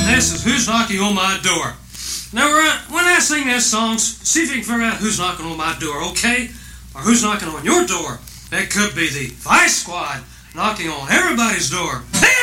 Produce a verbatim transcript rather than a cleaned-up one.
This is Who's Knocking on My Door. Now, when I sing this song, see if you can figure out who's knocking on my door, okay? Or who's knocking on your door. That could be the Vice Squad knocking on everybody's door. Hey!